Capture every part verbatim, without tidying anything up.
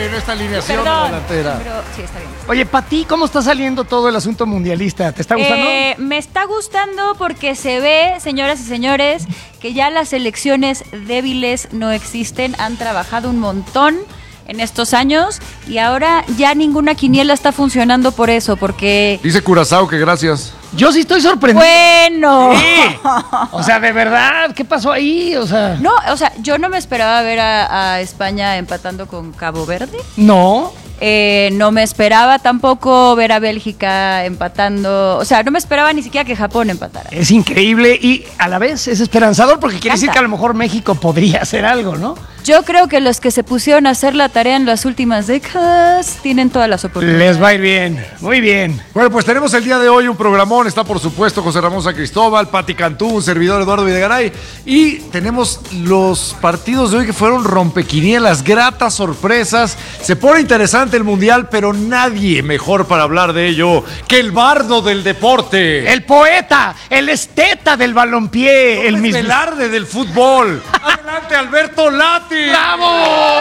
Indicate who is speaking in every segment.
Speaker 1: bien esta alineación delantera.
Speaker 2: Pero sí, está bien.
Speaker 1: Oye, para ti, ¿cómo está saliendo todo el asunto mundialista? ¿Te está gustando?
Speaker 2: Eh, me está gustando porque se ve, señoras y señores, que ya las selecciones débiles no existen. Han trabajado un montón en estos años y ahora ya ninguna quiniela está funcionando por eso, porque...
Speaker 3: Dice Curazao que gracias.
Speaker 1: Yo sí estoy sorprendido.
Speaker 2: Bueno.
Speaker 1: Sí. O sea, de verdad, ¿qué pasó ahí? O sea...
Speaker 2: No, o sea, yo no me esperaba ver a, a España empatando con Cabo Verde.
Speaker 1: No.
Speaker 2: Eh, no me esperaba tampoco ver a Bélgica empatando. O sea, no me esperaba ni siquiera que Japón empatara.
Speaker 1: Es increíble y a la vez es esperanzador porque quiere
Speaker 2: Canta.
Speaker 1: decir que a lo mejor México podría hacer algo, ¿no?
Speaker 2: Yo creo que los que se pusieron a hacer la tarea en las últimas décadas tienen todas las oportunidades.
Speaker 1: Les va a ir bien, muy bien.
Speaker 3: Bueno, pues tenemos el día de hoy un programón. Está, por supuesto, José Ramón San Cristóbal, Pati Cantú, un servidor Eduardo Videgaray. Y tenemos los partidos de hoy que fueron rompequinielas, gratas sorpresas. Se pone interesante el Mundial, pero nadie mejor para hablar de ello que el bardo del deporte.
Speaker 1: El poeta, el esteta del balompié, el mismo.
Speaker 3: Velarde del fútbol. Adelante, Alberto Lati.
Speaker 1: ¡Bravo!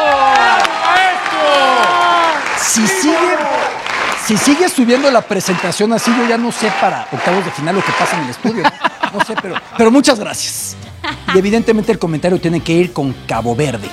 Speaker 4: Si sigue, si sigue subiendo la presentación así, yo ya no sé para octavos de final lo que pasa en el estudio. No, no sé, pero, pero muchas gracias. Y evidentemente el comentario tiene que ir con Cabo Verde.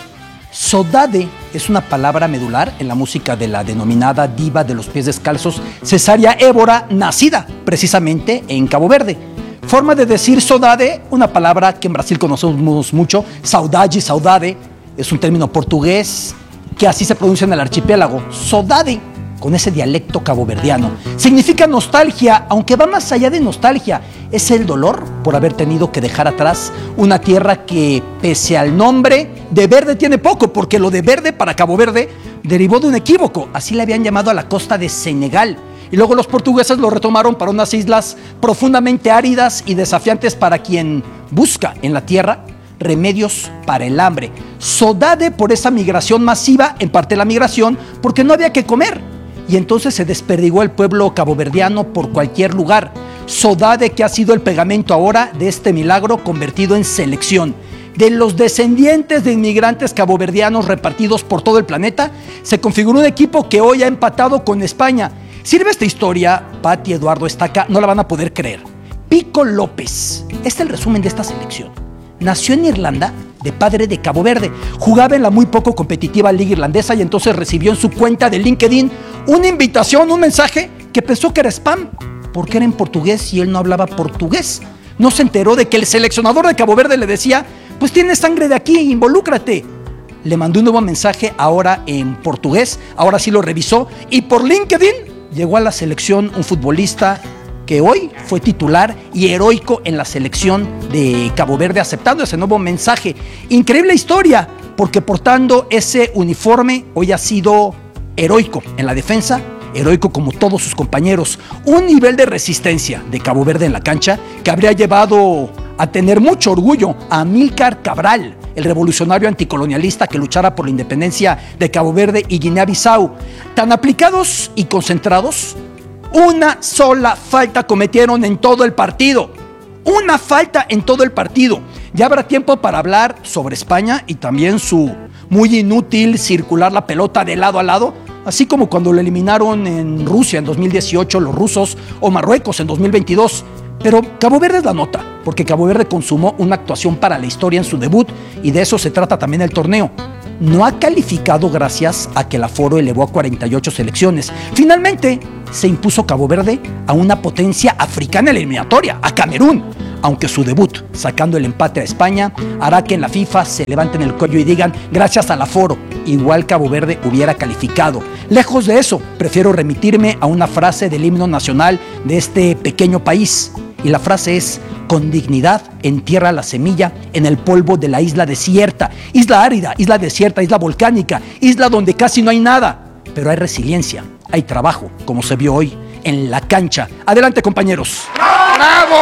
Speaker 4: Sodade es una palabra medular en la música de la denominada diva de los pies descalzos, Cesárea Évora, nacida precisamente en Cabo Verde. Forma de decir sodade, una palabra que en Brasil conocemos mucho, saudade, saudade, es un término portugués que así se pronuncia en el archipiélago. Sodade, con ese dialecto caboverdiano, significa nostalgia, aunque va más allá de nostalgia. Es el dolor por haber tenido que dejar atrás una tierra que, pese al nombre, de verde tiene poco, porque lo de verde para Cabo Verde derivó de un equívoco. Así le habían llamado a la costa de Senegal. Y luego los portugueses lo retomaron para unas islas profundamente áridas y desafiantes para quien busca en la tierra remedios para el hambre. Sodade por esa migración masiva, en parte la migración, porque no había que comer. Y entonces se desperdigó el pueblo caboverdiano por cualquier lugar. Sodade, que ha sido el pegamento ahora de este milagro convertido en selección. De los descendientes de inmigrantes caboverdianos repartidos por todo el planeta, se configuró un equipo que hoy ha empatado con España. Sirve esta historia, Pati, Eduardo, Estaca, no la van a poder creer. Pico López, este es el resumen de esta selección. Nació en Irlanda, de padre de Cabo Verde. Jugaba en la muy poco competitiva liga irlandesa y entonces recibió en su cuenta de LinkedIn una invitación, un mensaje que pensó que era spam, porque era en portugués y él no hablaba portugués. No se enteró de que el seleccionador de Cabo Verde le decía, pues tienes sangre de aquí, involúcrate. Le mandó un nuevo mensaje ahora en portugués, ahora sí lo revisó y por LinkedIn llegó a la selección un futbolista que hoy fue titular y heroico en la selección de Cabo Verde, aceptando ese nuevo mensaje. Increíble historia, porque portando ese uniforme hoy ha sido heroico en la defensa, heroico como todos sus compañeros. Un nivel de resistencia de Cabo Verde en la cancha que habría llevado a tener mucho orgullo a Amílcar Cabral, el revolucionario anticolonialista que luchara por la independencia de Cabo Verde y Guinea-Bissau. Tan aplicados y concentrados, una sola falta cometieron en todo el partido. Una falta en todo el partido. Ya habrá tiempo para hablar sobre España y también su muy inútil circular la pelota de lado a lado, así como cuando lo eliminaron en Rusia en dos mil dieciocho los rusos o Marruecos en dos mil veintidós. Pero Cabo Verde es la nota, porque Cabo Verde consumó una actuación para la historia en su debut y de eso se trata también el torneo. No ha calificado gracias a que el aforo elevó a cuarenta y ocho selecciones. Finalmente, se impuso Cabo Verde a una potencia africana en la eliminatoria, a Camerún. Aunque su debut, sacando el empate a España, hará que en la FIFA se levanten el cuello y digan, gracias al aforo, igual Cabo Verde hubiera calificado. Lejos de eso, prefiero remitirme a una frase del himno nacional de este pequeño país. Y la frase es, con dignidad entierra la semilla en el polvo de la isla desierta. Isla árida, isla desierta, isla volcánica, isla donde casi no hay nada. Pero hay resiliencia, hay trabajo, como se vio hoy en la cancha. Adelante, compañeros.
Speaker 3: ¡Bravo!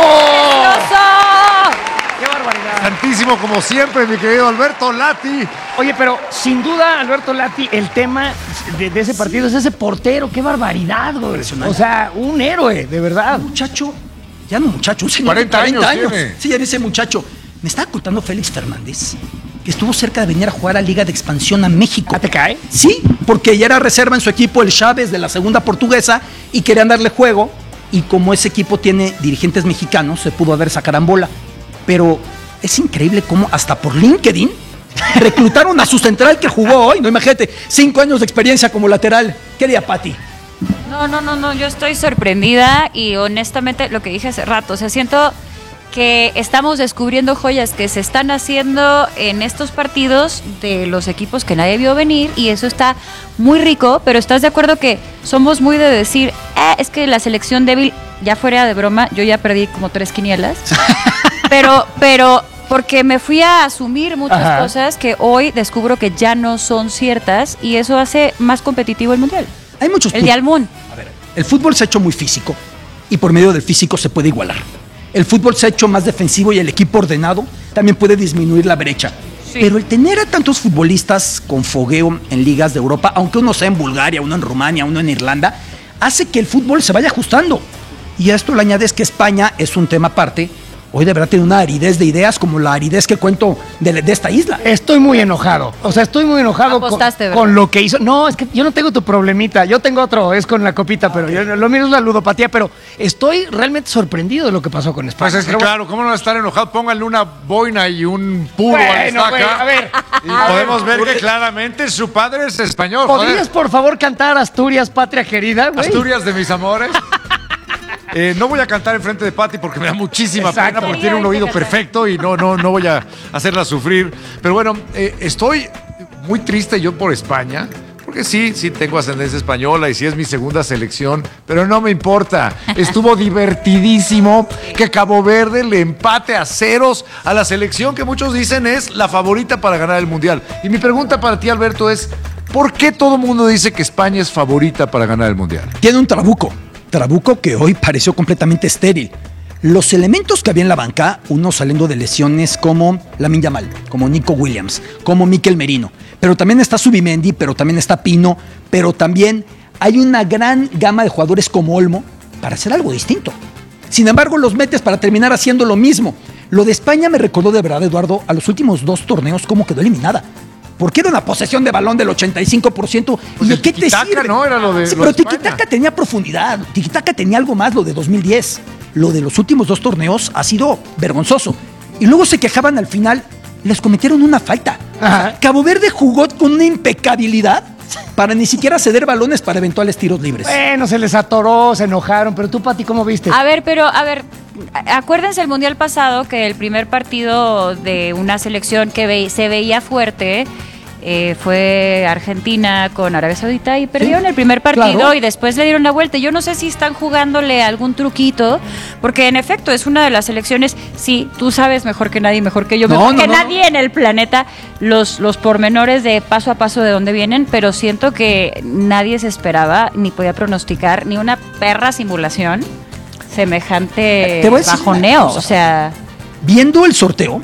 Speaker 1: ¡Qué barbaridad!
Speaker 3: Santísimo como siempre, mi querido Alberto Lati.
Speaker 1: Oye, pero sin duda, Alberto Lati, el tema de, de ese partido es ese portero. ¡Qué barbaridad, güey! O sea, un héroe, de verdad.
Speaker 4: Un muchacho, ya no muchacho, un señor
Speaker 3: cuarenta
Speaker 4: de cuarenta
Speaker 3: años
Speaker 4: años.
Speaker 3: tiene.
Speaker 4: Sí, ya dice muchacho. Me estaba contando Félix Fernández que estuvo cerca de venir a jugar a Liga de Expansión a México.
Speaker 1: ¿Ah, te cae?
Speaker 4: Sí, porque ya era reserva en su equipo el Chávez de la segunda portuguesa y querían darle juego. Y como ese equipo tiene dirigentes mexicanos, se pudo haber sacarambola. Pero es increíble cómo hasta por LinkedIn reclutaron a su central que jugó hoy. No, imagínate, cinco años de experiencia como lateral. ¿Qué día, Pati?
Speaker 2: No, no, no, no, yo estoy sorprendida y honestamente lo que dije hace rato, o sea, siento que estamos descubriendo joyas que se están haciendo en estos partidos de los equipos que nadie vio venir y eso está muy rico, pero ¿estás de acuerdo que somos muy de decir, eh, es que la selección débil, ya fuera de broma, yo ya perdí como tres quinielas, pero, pero porque me fui a asumir muchas Ajá. cosas que hoy descubro que ya no son ciertas y eso hace más competitivo el Mundial.
Speaker 4: Hay muchos
Speaker 2: El de Almún.
Speaker 4: A ver, el fútbol se ha hecho muy físico y por medio del físico se puede igualar. El fútbol se ha hecho más defensivo y el equipo ordenado también puede disminuir la brecha. Sí. Pero el tener a tantos futbolistas con fogueo en ligas de Europa, aunque uno sea en Bulgaria, uno en Rumania, uno en Irlanda, hace que el fútbol se vaya ajustando. Y a esto le añades que España es un tema aparte. Hoy de verdad tiene una aridez de ideas como la aridez que cuento de, de esta isla.
Speaker 1: Estoy muy enojado. O sea, estoy muy enojado con, con lo que hizo. No, es que yo no tengo tu problemita. Yo tengo otro, es con la copita, pero yo, lo mío es la ludopatía. Pero estoy realmente sorprendido de lo que pasó con España.
Speaker 3: Pues es que
Speaker 1: pero,
Speaker 3: claro, ¿cómo no estar enojado? Pónganle una boina y un puro
Speaker 1: bueno,
Speaker 3: al estaca.
Speaker 1: Bueno, a ver.
Speaker 3: Y a podemos ver, ver que claramente su padre es español.
Speaker 1: ¿Podrías,
Speaker 3: joder.
Speaker 1: por favor, cantar Asturias, patria querida, güey?
Speaker 3: Asturias de mis amores. Eh, no voy a cantar enfrente de Pati porque me da muchísima
Speaker 1: Exacto.
Speaker 3: pena, porque tiene un oído perfecto y no, no, no voy a hacerla sufrir. Pero bueno, eh, estoy muy triste yo por España, porque sí, sí tengo ascendencia española y sí es mi segunda selección, pero no me importa. Estuvo divertidísimo que Cabo Verde le empate a ceros a la selección que muchos dicen es la favorita para ganar el Mundial. Y mi pregunta para ti, Alberto, es ¿por qué todo el mundo dice que España es favorita para ganar el Mundial?
Speaker 4: Tiene un trabuco. Trabuco que hoy pareció completamente estéril. Los elementos que había en la banca, uno saliendo de lesiones como Lamine Yamal, como Nico Williams, como Mikel Merino, pero también está Zubimendi, pero también está Pino, pero también hay una gran gama de jugadores como Olmo para hacer algo distinto. Sin embargo, los metes para terminar haciendo lo mismo. Lo de España me recordó de verdad, Eduardo, a los últimos dos torneos cómo quedó eliminada. Porque era una posesión de balón del ochenta y cinco por ciento.
Speaker 3: Pues
Speaker 4: ¿Y de qué te sirve?
Speaker 3: ¿No? Era lo de,
Speaker 4: sí,
Speaker 3: lo
Speaker 4: pero
Speaker 3: de
Speaker 4: Tiki-Taka tenía profundidad. Tiki-Taka tenía algo más, lo de dos mil diez. Lo de los últimos dos torneos ha sido vergonzoso. Y luego se quejaban al final, les cometieron una falta. Ajá. Cabo Verde jugó con una impecabilidad para ni siquiera ceder balones para eventuales tiros libres.
Speaker 1: Bueno, se les atoró, se enojaron. Pero tú, Pati, ¿cómo viste?
Speaker 2: A ver, pero, a ver, acuérdense el Mundial pasado que el primer partido de una selección que ve, se veía fuerte eh, fue Argentina con Arabia Saudita y perdió sí, en el primer partido claro. Y después le dieron la vuelta. Yo no sé si están jugándole algún truquito, porque en efecto es una de las selecciones, sí, tú sabes mejor que nadie, mejor que yo, no, mejor no, que no, nadie no. en el planeta, los, los pormenores de paso a paso de dónde vienen, pero siento que nadie se esperaba, ni podía pronosticar, ni una perra simulación semejante bajoneo, o sea...
Speaker 4: Viendo el sorteo,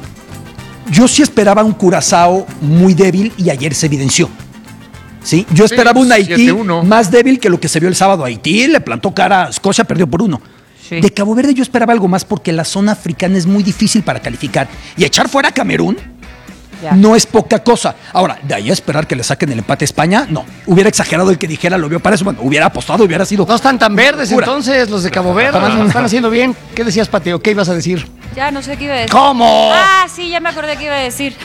Speaker 4: yo sí esperaba un Curazao muy débil y ayer se evidenció. ¿Sí? Yo esperaba sí, un Haití siete uno. Más débil que lo que se vio el sábado. Haití le plantó cara a Escocia, perdió por uno. Sí. De Cabo Verde yo esperaba algo más porque la zona africana es muy difícil para calificar. Y echar fuera a Camerún ya. No es poca cosa. Ahora, de ahí a esperar que le saquen el empate a España, no. Hubiera exagerado el que dijera, lo vio para eso. Bueno, hubiera apostado, hubiera sido...
Speaker 1: No están tan verdes pura. Entonces los de Cabo Verde. Lo están haciendo bien. ¿Qué decías, Pateo? ¿Qué ibas a decir?
Speaker 2: Ya no sé qué iba a decir.
Speaker 1: ¿Cómo?
Speaker 2: Ah, sí, ya me acordé qué iba a decir.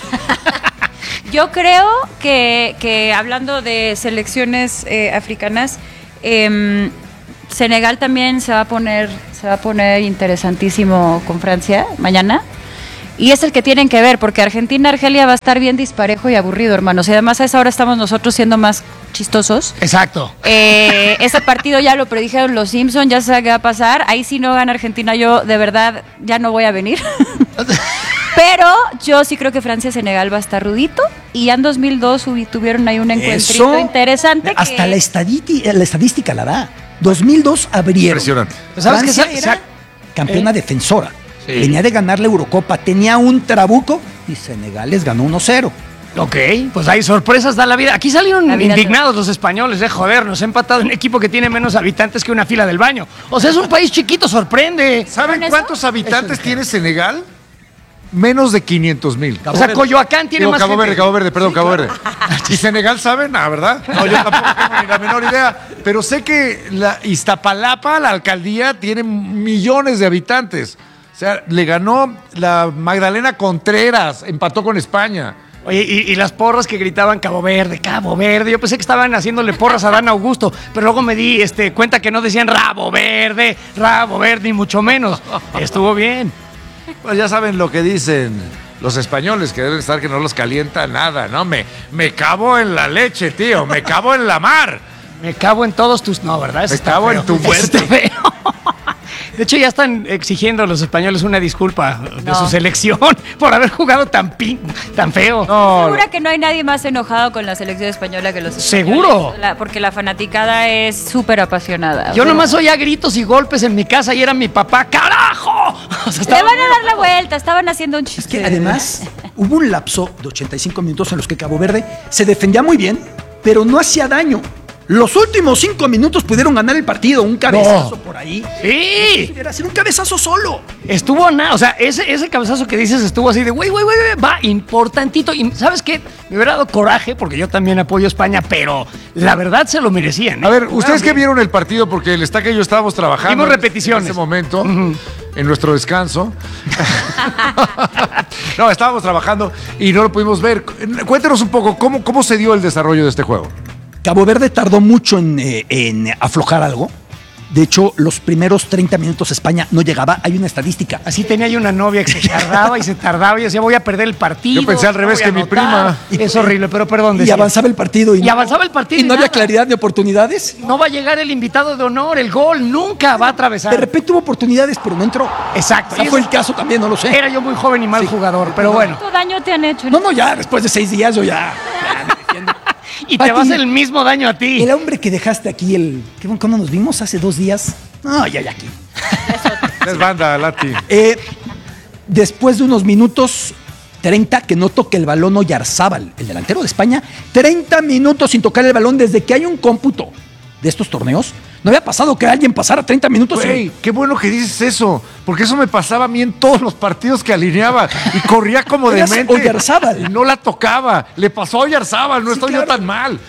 Speaker 2: Yo creo que, que hablando de selecciones eh, africanas, eh, Senegal también se va a poner, se va a poner interesantísimo con Francia mañana. Y es el que tienen que ver, porque Argentina-Argelia va a estar bien disparejo y aburrido, hermanos. Y además a esa hora estamos nosotros siendo más chistosos.
Speaker 1: Exacto.
Speaker 2: Eh, ese partido ya lo predijeron los Simpsons, ya se sabe qué va a pasar. Ahí si no gana Argentina, yo de verdad ya no voy a venir. Pero yo sí creo que Francia-Senegal va a estar rudito. Y ya en dos mil dos tuvieron ahí un encuentrito Eso, interesante.
Speaker 4: Hasta
Speaker 2: que...
Speaker 4: la, estadística, la estadística la da. dos mil dos abrieron.
Speaker 3: Impresionante.
Speaker 4: ¿Sabes Francia que era campeona eh, defensora. Sí. Venía de ganar la Eurocopa, tenía un trabuco y Senegal les ganó uno cero.
Speaker 1: Ok, pues hay sorpresas, da la vida. Aquí salieron vida indignados los españoles, de joder, nos ha empatado un equipo que tiene menos habitantes que una fila del baño. O sea, es un país chiquito, sorprende.
Speaker 3: ¿Saben cuántos habitantes tiene Senegal? menos de quinientos mil.
Speaker 1: O sea, Coyoacán tiene
Speaker 3: Digo,
Speaker 1: más
Speaker 3: Cabo
Speaker 1: gente.
Speaker 3: Verde, Cabo Verde, perdón, sí, Cabo claro. Verde. ¿Y Senegal saben? Ah, ¿verdad? No, yo tampoco tengo ni la menor idea. Pero sé que la Iztapalapa, la alcaldía, tiene millones de habitantes. O sea, le ganó la Magdalena Contreras, empató con España.
Speaker 1: Oye, y, y las porras que gritaban Cabo Verde, Cabo Verde. Yo pensé que estaban haciéndole porras a Dan Augusto, pero luego me di este, cuenta que no decían Rabo Verde, Rabo Verde, ni mucho menos. Estuvo bien.
Speaker 3: Pues ya saben lo que dicen los españoles, que deben estar que no los calienta nada, ¿no? Me, me cabo en la leche, tío, me cabo en la mar.
Speaker 1: Me cabo en todos tus... No, ¿verdad? Eso
Speaker 3: me cabo feo. En tu muerte.
Speaker 1: De hecho, ya están exigiendo a los españoles una disculpa de no. su selección por haber jugado tan pin, tan feo.
Speaker 2: No. Segura que no hay nadie más enojado con la selección española que los españoles.
Speaker 1: ¿Seguro?
Speaker 2: La, porque la fanaticada es súper apasionada.
Speaker 1: Yo o sea, nomás oía gritos y golpes en mi casa y era mi papá. ¡Carajo! O sea,
Speaker 2: le van a dar la vuelta, estaban haciendo un chiste.
Speaker 4: Es que además hubo un lapso de ochenta y cinco minutos en los que Cabo Verde se defendía muy bien, pero no hacía daño. Los últimos cinco minutos pudieron ganar el partido, un cabezazo no. por ahí.
Speaker 1: Sí.
Speaker 4: Era hacer un cabezazo solo.
Speaker 1: Estuvo nada, o sea, ese, ese cabezazo que dices estuvo así de, güey, güey, güey, va, importantito. Y ¿sabes qué? Me hubiera dado coraje, porque yo también apoyo a España, pero la verdad se lo merecían. ¿eh?
Speaker 3: A ver, ustedes que vieron el partido, porque el Estaca y yo estábamos trabajando.
Speaker 1: Vimos repeticiones.
Speaker 3: En ese momento, uh-huh. en nuestro descanso. No, estábamos trabajando y no lo pudimos ver. Cuéntenos un poco, ¿cómo, cómo se dio el desarrollo de este juego?
Speaker 4: Cabo Verde tardó mucho en, eh, en aflojar algo. De hecho, los primeros treinta minutos España no llegaba. Hay una estadística.
Speaker 1: Así tenía yo una novia que se tardaba y se tardaba y decía, voy a perder el partido.
Speaker 3: Yo pensé al revés que mi prima.
Speaker 1: Y, es horrible, pero perdón.
Speaker 4: Y decía. avanzaba el partido. Y,
Speaker 1: y no, avanzaba el partido.
Speaker 4: Y, y no nada. Había claridad de oportunidades.
Speaker 1: No va a llegar el invitado de honor, el gol nunca va a atravesar.
Speaker 4: De repente hubo oportunidades, pero no entró.
Speaker 1: Exacto.
Speaker 4: Ese fue el caso también, no lo sé.
Speaker 1: Era yo muy joven y mal sí. jugador, pero bueno.
Speaker 2: ¿Cuánto daño te han hecho?
Speaker 4: No, no, ya, después de seis días yo ya... ya me defiendo.
Speaker 1: Y Pati, te vas el mismo daño a ti.
Speaker 4: El hombre que dejaste aquí, el ¿cuándo nos vimos? Hace dos días. No, ya, ya aquí.
Speaker 3: Es banda, Lati.
Speaker 4: Eh, después de unos minutos, treinta, que no toque el balón Oyarzábal, el delantero de España, treinta minutos sin tocar el balón desde que hay un cómputo de estos torneos. No había pasado que alguien pasara treinta minutos.
Speaker 3: Güey,
Speaker 4: en...
Speaker 3: qué bueno que dices eso, porque eso me pasaba a mí en todos los partidos que alineaba y corría como demente.
Speaker 4: Oyarzábal.
Speaker 3: Y no la tocaba. Le pasó a Oyarzábal, no sí, estoy claro. yo tan mal.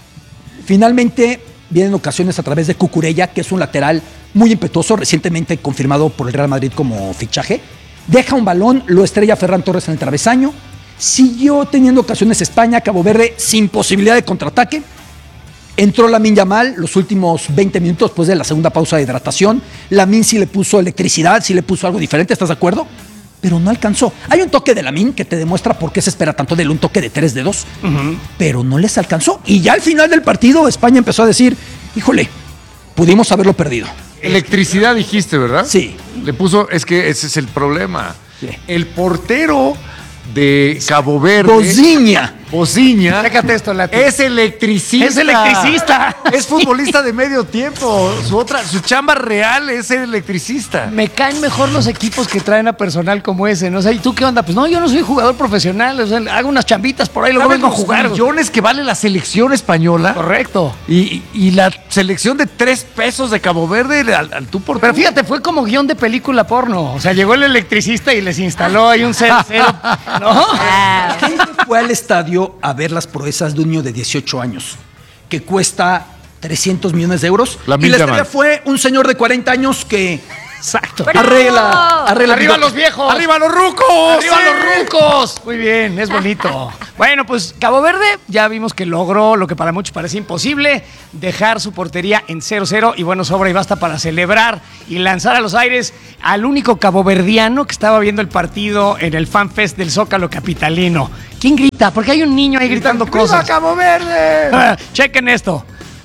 Speaker 4: Finalmente, vienen ocasiones a través de Cucurella, que es un lateral muy impetuoso, recientemente confirmado por el Real Madrid como fichaje. Deja un balón, lo estrella Ferran Torres en el travesaño. Siguió teniendo ocasiones España, Cabo Verde, sin posibilidad de contraataque. Entró Lamine Yamal los últimos veinte minutos después de la segunda pausa de hidratación. Lamine sí le puso electricidad, sí le puso algo diferente, ¿estás de acuerdo? Pero no alcanzó. Hay un toque de Lamine que te demuestra por qué se espera tanto de él, un toque de tres dedos, uh-huh. pero no les alcanzó. Y ya al final del partido España empezó a decir, híjole, pudimos haberlo perdido.
Speaker 3: Electricidad dijiste, ¿verdad?
Speaker 4: Sí.
Speaker 3: Le puso, es que ese es el problema. Sí. El portero de Cabo Verde.
Speaker 4: Bociña.
Speaker 3: Bociña.
Speaker 1: Déjate esto, Lati.
Speaker 3: Es electricista.
Speaker 1: Es electricista.
Speaker 3: Es futbolista de medio tiempo. Su otra, su chamba real es ser electricista.
Speaker 1: Me caen mejor los equipos que traen a personal como ese, ¿no? O sea, ¿y tú qué onda? Pues no, yo no soy jugador profesional. O sea, hago unas chambitas por ahí, luego vengo a jugar.
Speaker 3: Millones que vale la selección española.
Speaker 1: Correcto.
Speaker 3: Y, y la selección de tres pesos de Cabo Verde al, al tú por tú.
Speaker 1: Pero fíjate, fue como guión de película porno. O sea, llegó el electricista y les instaló ahí un cero cero. ¿No?
Speaker 4: ¿Quién fue al estadio a ver las proezas de un niño de dieciocho años que cuesta trescientos millones de euros?
Speaker 3: La
Speaker 4: y la estrella fue un señor de cuarenta años que...
Speaker 1: Exacto.
Speaker 4: Arregla, arregla.
Speaker 1: ¡Arriba los viejos!
Speaker 3: ¡Arriba los rucos!
Speaker 1: ¡Arriba sí. los rucos! Muy bien, es bonito. Bueno, pues Cabo Verde ya vimos que logró lo que para muchos parece imposible, dejar su portería en cero cero y bueno, sobra y basta para celebrar y lanzar a los aires al único caboverdiano que estaba viendo el partido en el FanFest del Zócalo capitalino. ¿Quién grita? Porque hay un niño ahí gritando
Speaker 3: ¡Viva
Speaker 1: cosas.
Speaker 3: Cabo Verde!
Speaker 1: Chequen esto.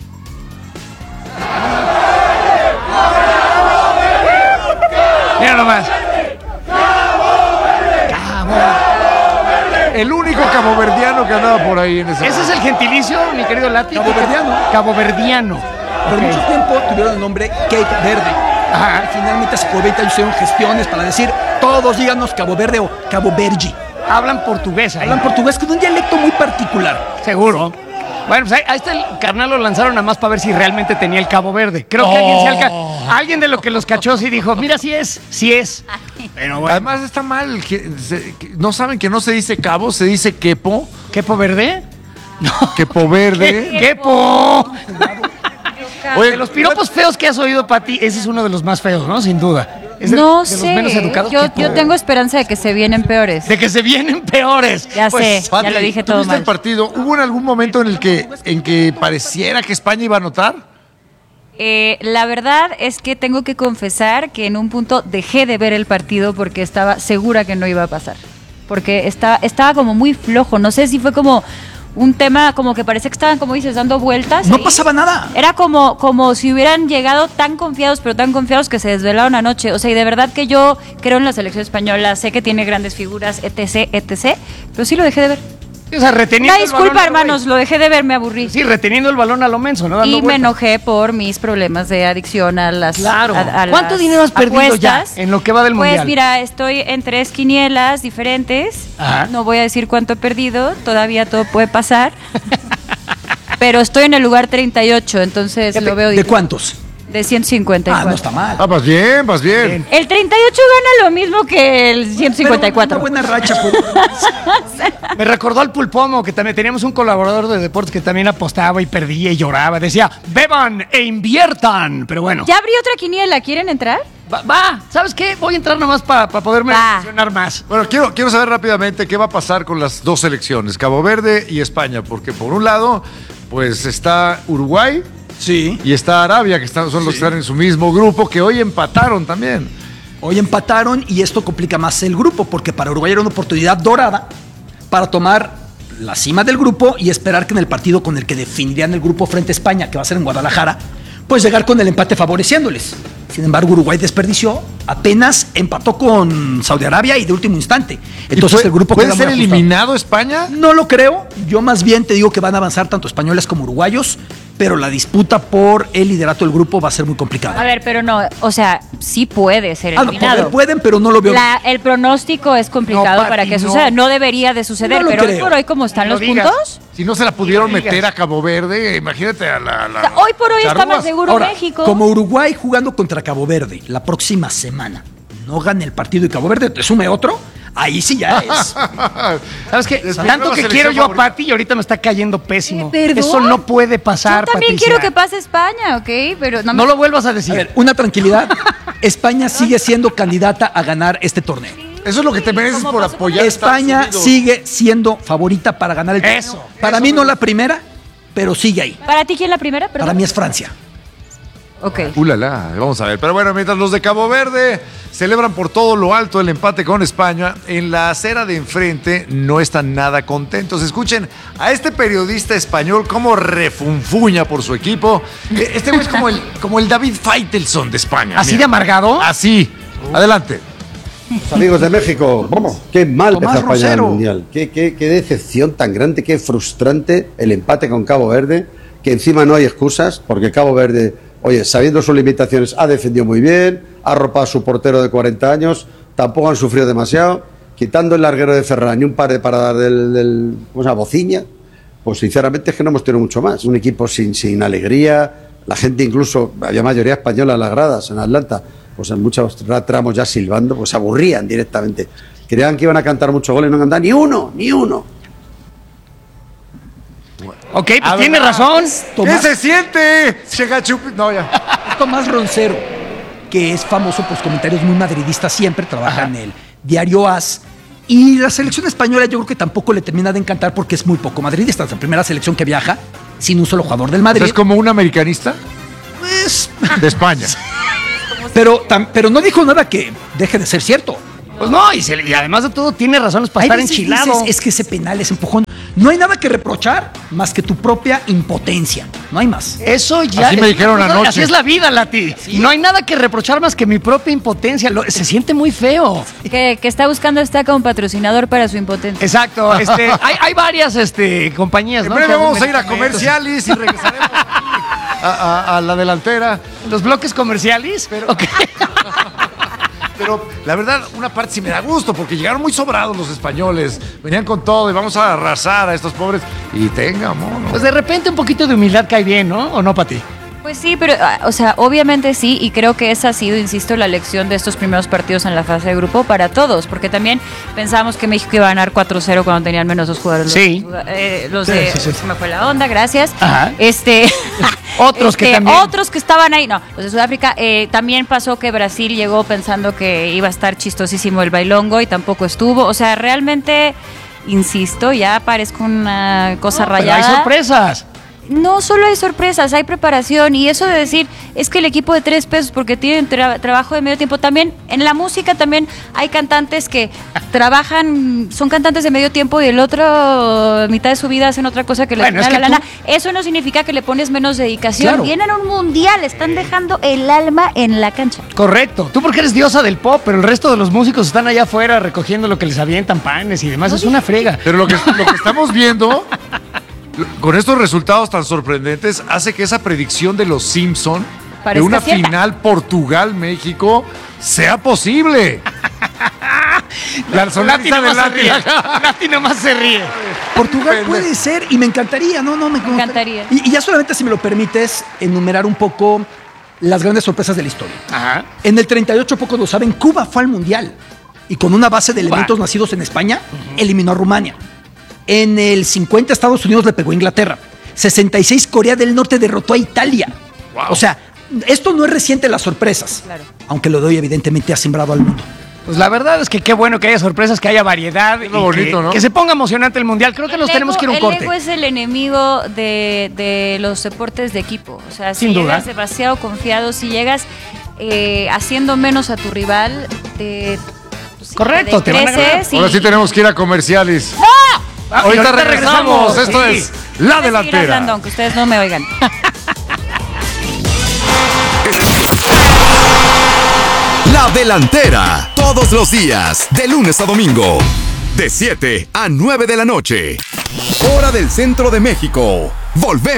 Speaker 1: Mira nomás. Cabo.
Speaker 3: El único caboverdiano que andaba por ahí en ese.
Speaker 1: Ese es el gentilicio, mi querido Lati.
Speaker 4: Caboverdiano.
Speaker 1: Caboverdiano.
Speaker 4: Por okay. mucho tiempo tuvieron el nombre Cape Verde. Ajá. Finalmente hace por veinte años hicieron gestiones para decir todos díganos Cabo Verde o Cabo Vergi.
Speaker 1: Hablan portugués ahí.
Speaker 4: Hablan portugués con un dialecto muy particular.
Speaker 1: Seguro. Bueno, pues ahí, a este carnal lo lanzaron nada más para ver si realmente tenía el Cabo Verde. Creo que alguien, se alca- alguien de lo que los cachó sí dijo, mira, sí es, sí es. Pero bueno.
Speaker 3: Además está mal, que, se- que no saben que no se dice cabo, se dice quepo,
Speaker 1: ¿Quepo Verde? No.
Speaker 3: quepo verde.
Speaker 1: ¡Quepo!
Speaker 3: Oye,
Speaker 1: De los piropos feos que has oído, Pati, ese es uno de los más feos, ¿no? Sin duda. Es de-
Speaker 2: No
Speaker 1: de los
Speaker 2: sé.
Speaker 1: menos educados.
Speaker 2: Yo,
Speaker 1: Quepo.
Speaker 2: yo tengo esperanza de que se vienen peores.
Speaker 1: De que se vienen peores.
Speaker 2: Ya
Speaker 1: Pues,
Speaker 2: sé,
Speaker 3: Pati,
Speaker 2: ya lo dije
Speaker 3: ¿tú
Speaker 2: todo
Speaker 3: viste
Speaker 2: mal.
Speaker 3: el partido? ¿Hubo en algún momento en el que, en que pareciera que España iba a anotar?
Speaker 2: Eh, la verdad es que tengo que confesar que en un punto dejé de ver el partido porque estaba segura que no iba a pasar. Porque estaba, estaba como muy flojo. No sé si fue como un tema como que parece que estaban, como dices, dando vueltas.
Speaker 4: No
Speaker 2: ahí.
Speaker 4: pasaba nada.
Speaker 2: Era como, como si hubieran llegado tan confiados, pero tan confiados que se desvelaron anoche. O sea, y de verdad que yo creo en la selección española, sé que tiene grandes figuras, etc, etcétera. Pero sí lo dejé de ver.
Speaker 1: O sea, reteniendo
Speaker 2: Una
Speaker 1: el
Speaker 2: disculpa,
Speaker 1: balón a lo
Speaker 2: hermanos,
Speaker 1: güey.
Speaker 2: lo dejé de ver, me aburrí.
Speaker 1: Sí, reteniendo el balón a lo menso, ¿no? Dando
Speaker 2: Y me
Speaker 1: vueltas.
Speaker 2: enojé por mis problemas de adicción a las
Speaker 1: Claro.
Speaker 2: a- a
Speaker 1: ¿Cuánto
Speaker 2: las
Speaker 1: dinero has perdido
Speaker 2: apuestas.
Speaker 1: ya en lo que va del
Speaker 2: Pues
Speaker 1: mundial?
Speaker 2: mira, estoy en tres quinielas diferentes.
Speaker 1: Ajá.
Speaker 2: No voy a decir cuánto he perdido, todavía todo puede pasar. Pero estoy en el lugar treinta y ocho, entonces lo veo
Speaker 4: ¿De
Speaker 2: difícil.
Speaker 4: cuántos?
Speaker 2: De ciento cincuenta y
Speaker 4: Ah,
Speaker 2: cuatro.
Speaker 4: no está mal.
Speaker 3: Ah, vas bien, vas bien.
Speaker 2: El treinta y ocho gana lo mismo que el ciento cincuenta y cuatro.
Speaker 4: Pero una buena racha. Pues.
Speaker 1: Me recordó al Pulpomo, que también teníamos un colaborador de deportes que también apostaba y perdía y lloraba. Decía, beban e inviertan. Pero bueno,
Speaker 2: Ya abrí otra quiniela, ¿quieren entrar?
Speaker 1: va, va. ¿Sabes qué? Voy a entrar nomás para poderme
Speaker 2: Va.
Speaker 1: emocionar más.
Speaker 3: Bueno, quiero, quiero saber rápidamente qué va a pasar con las dos selecciones, Cabo Verde y España, porque por un lado, pues está Uruguay
Speaker 4: Sí.
Speaker 3: y está Arabia, que están, son los que están en su mismo grupo, que hoy empataron también.
Speaker 4: Hoy empataron y esto complica más el grupo porque para Uruguay era una oportunidad dorada para tomar la cima del grupo y esperar que en el partido con el que definirían el grupo frente a España, que va a ser en Guadalajara, pues llegar con el empate favoreciéndoles. Sin embargo, Uruguay desperdició, apenas empató con Saudi Arabia y de último instante. Entonces
Speaker 3: ¿Y puede-
Speaker 4: el grupo
Speaker 3: ¿Puede
Speaker 4: queda
Speaker 3: ser
Speaker 4: muy ajustado.
Speaker 3: eliminado España?
Speaker 4: No lo creo, yo más bien te digo que van a avanzar tanto españoles como uruguayos, pero la disputa por el liderato del grupo va a ser muy complicada.
Speaker 2: A ver, pero no, o sea, sí puede ser
Speaker 4: Ah, no,
Speaker 2: eliminado.
Speaker 4: poder pueden, pero no lo veo.
Speaker 2: La- el pronóstico es complicado
Speaker 1: No, Pati,
Speaker 2: para que
Speaker 1: no.
Speaker 2: suceda. No debería de suceder,
Speaker 4: No lo
Speaker 2: pero hoy
Speaker 4: creo.
Speaker 2: por hoy, como están
Speaker 1: No
Speaker 2: los
Speaker 1: digas.
Speaker 2: puntos,
Speaker 3: Si no se la pudieron
Speaker 1: No digas.
Speaker 3: meter a Cabo Verde, imagínate a la... la-
Speaker 2: o sea, hoy por hoy está
Speaker 3: charrúas.
Speaker 2: más seguro
Speaker 4: Ahora,
Speaker 2: México.
Speaker 4: como Uruguay jugando contra Cabo Verde la próxima semana no gane el partido y Cabo Verde te sume otro, ahí sí ya es.
Speaker 1: ¿Sabes qué?
Speaker 3: Es mi
Speaker 1: Tanto
Speaker 3: nueva
Speaker 1: que
Speaker 3: selección
Speaker 1: quiero yo a
Speaker 3: favorita.
Speaker 1: Pati y ahorita me está cayendo pésimo.
Speaker 2: Eh, ¿perdón?
Speaker 1: Eso no puede pasar,
Speaker 2: Yo también
Speaker 1: Patricia.
Speaker 2: quiero que pase España, ¿ok? Pero no, me-
Speaker 1: No lo vuelvas a decir.
Speaker 4: A ver, una tranquilidad. España sigue siendo candidata a ganar este torneo.
Speaker 3: Eso es lo que te mereces
Speaker 2: ¿Cómo
Speaker 3: por
Speaker 2: pasó?
Speaker 3: apoyar a Estados
Speaker 4: España
Speaker 3: Unidos.
Speaker 4: sigue siendo favorita para ganar el torneo.
Speaker 1: Eso,
Speaker 4: Para
Speaker 1: eso
Speaker 4: mí
Speaker 1: me
Speaker 4: no
Speaker 1: gusta.
Speaker 4: la primera, pero sigue ahí.
Speaker 2: ¿Para ti quién la primera? Perdón.
Speaker 4: Para mí es Francia.
Speaker 2: Ok.
Speaker 3: Ulala, vamos a ver. Pero bueno, mientras los de Cabo Verde celebran por todo lo alto el empate con España, en la acera de enfrente no están nada contentos. Escuchen a este periodista español cómo refunfuña por su equipo. Eh, Este güey es como el, como el David Faitelson de España.
Speaker 1: ¿Así
Speaker 3: Mira.
Speaker 1: de amargado?
Speaker 3: Así. Adelante.
Speaker 5: Amigos de México, qué mal
Speaker 4: Tomás
Speaker 5: empezó España en el
Speaker 4: Rosero.
Speaker 5: Mundial. Qué, qué, qué decepción tan grande, qué frustrante el empate con Cabo Verde, que encima no hay excusas, porque Cabo Verde, oye, sabiendo sus limitaciones, ha defendido muy bien, ha arropado a su portero de cuarenta años, tampoco han sufrido demasiado, quitando el larguero de Ferran y un par de paradas del, del ¿cómo se llama? Bociña, pues sinceramente es que no hemos tenido mucho más. Un equipo sin, sin alegría, la gente incluso, había mayoría española en las gradas, en Atlanta, pues en muchos tra- tramos ya silbando, pues se aburrían directamente. Creían que iban a cantar muchos goles y no cantaban ni uno, ni uno.
Speaker 1: Ok, pues
Speaker 3: A
Speaker 1: tiene
Speaker 3: ver,
Speaker 1: razón.
Speaker 3: ¿Qué
Speaker 4: Tomás,
Speaker 3: se siente? Llega Chupi. No, ya.
Speaker 4: es Tomás Roncero, que es famoso por sus comentarios muy madridistas, siempre trabaja en el diario AS. Y la selección española yo creo que tampoco le termina de encantar porque es muy poco madridista. Es la primera selección que viaja sin un solo jugador del Madrid.
Speaker 3: ¿Es como un americanista
Speaker 4: Pues,
Speaker 3: de España?
Speaker 4: pero, tam- pero no dijo nada que deje de ser cierto.
Speaker 1: Pues no, y, se- y además de todo tiene razones para
Speaker 4: Hay
Speaker 1: estar
Speaker 4: veces
Speaker 1: enchilado.
Speaker 4: dices, es que ese penal, ese empujón, no hay nada que reprochar más que tu propia impotencia. No hay más.
Speaker 1: Eso ya.
Speaker 3: Así me
Speaker 1: es-
Speaker 3: dijeron anoche.
Speaker 1: Así es la vida, Lati. No hay nada que reprochar más que mi propia impotencia. Lo- se siente muy feo.
Speaker 2: Que, que está buscando está como patrocinador para su impotencia.
Speaker 1: Exacto. Este, hay, hay varias este, compañías.
Speaker 3: En
Speaker 1: ¿no?
Speaker 3: breve
Speaker 1: Que hacen
Speaker 3: vamos a ir a
Speaker 1: medicamentos.
Speaker 3: comerciales y regresaremos aquí a, a- a la delantera.
Speaker 1: Los bloques comerciales.
Speaker 3: Pero-
Speaker 1: Ok.
Speaker 3: Pero la verdad, una parte sí me da gusto, porque llegaron muy sobrados los españoles. Venían con todo y vamos a arrasar a estos pobres. Y tenga, mono.
Speaker 1: Pues de repente un poquito de humildad cae bien, ¿no? ¿O no, Pati?
Speaker 2: Pues sí, pero, o sea, obviamente sí, y creo que esa ha sido, insisto, la lección de estos primeros partidos en la fase de grupo para todos, porque también pensábamos que México iba a ganar cuatro cero cuando tenían menos dos jugadores.
Speaker 1: Sí.
Speaker 2: Los, eh, los
Speaker 1: Sí,
Speaker 2: de...
Speaker 1: sí, sí.
Speaker 2: Se me fue la onda, gracias.
Speaker 1: Ajá.
Speaker 2: Este...
Speaker 1: Otros que
Speaker 2: este,
Speaker 1: también.
Speaker 2: Otros que estaban ahí, no, los de Sudáfrica. Eh, también pasó que Brasil llegó pensando que iba a estar chistosísimo el bailongo y tampoco estuvo. O sea, realmente, insisto, ya parezco una cosa
Speaker 1: No, pero
Speaker 2: rayada.
Speaker 1: hay sorpresas.
Speaker 2: No solo hay sorpresas, hay preparación y eso de decir es que el equipo de tres pesos porque tienen tra- trabajo de medio tiempo. También en la música también hay cantantes que trabajan, son cantantes de medio tiempo y el otro mitad de su vida hacen otra cosa que les
Speaker 1: Bueno,
Speaker 2: da
Speaker 1: es
Speaker 2: la
Speaker 1: que
Speaker 2: lana.
Speaker 1: tú-
Speaker 2: Eso no significa que le pones menos dedicación.
Speaker 1: Claro.
Speaker 2: Vienen a un mundial, están dejando el alma en la cancha.
Speaker 1: Correcto. Tú porque eres diosa del pop, pero el resto de los músicos están allá afuera recogiendo lo que les avientan, panes y demás. Es una frega.
Speaker 3: Pero lo que, lo que estamos viendo, con estos resultados tan sorprendentes, hace que esa predicción de los Simpson de
Speaker 2: Parezca
Speaker 3: una
Speaker 2: cierta.
Speaker 3: final Portugal-México sea posible. La
Speaker 1: Nati
Speaker 3: sonrisa de
Speaker 1: nomás se
Speaker 3: Lati.
Speaker 1: ríe. Nati nomás se ríe.
Speaker 4: Portugal
Speaker 3: Pendejo.
Speaker 4: puede ser y me encantaría, no, no, me,
Speaker 2: Me encantaría.
Speaker 4: Y, y ya solamente, si me lo permites, enumerar un poco las grandes sorpresas de la historia.
Speaker 1: Ajá.
Speaker 4: En el treinta y ocho, pocos lo saben, Cuba fue al Mundial y con una base de
Speaker 1: Cuba.
Speaker 4: elementos nacidos en España, eliminó a Rumania. En el cincuenta, Estados Unidos le pegó a Inglaterra. sesenta y seis, Corea del Norte derrotó a Italia.
Speaker 3: Wow.
Speaker 4: O sea, esto no es reciente las sorpresas,
Speaker 2: Claro.
Speaker 4: aunque lo de hoy evidentemente ha sembrado al mundo.
Speaker 1: Pues la verdad es que qué bueno que haya sorpresas, que haya variedad y
Speaker 3: lo bonito,
Speaker 1: que,
Speaker 3: ¿no?
Speaker 1: que se ponga emocionante el Mundial. Creo que
Speaker 2: El
Speaker 1: nos tenemos
Speaker 2: ego-
Speaker 1: que ir a un
Speaker 2: el
Speaker 1: corte.
Speaker 2: ego es el enemigo de, de los deportes de equipo. O sea, si
Speaker 1: Sin duda.
Speaker 2: llegas demasiado confiado, si llegas eh, haciendo menos a tu rival, te, pues, sí,
Speaker 1: Correcto, te van a ganar.
Speaker 2: decreces y-
Speaker 3: Ahora sí tenemos que ir a comerciales.
Speaker 1: Ah, y
Speaker 3: Ahorita regresamos. Esto
Speaker 1: Sí.
Speaker 3: es La
Speaker 2: Voy a seguir hablando,
Speaker 3: Delantera.
Speaker 2: aunque ustedes no me oigan.
Speaker 6: La Delantera. Todos los días, de lunes a domingo. De siete a nueve de la noche. Hora del centro de México. Volvemos.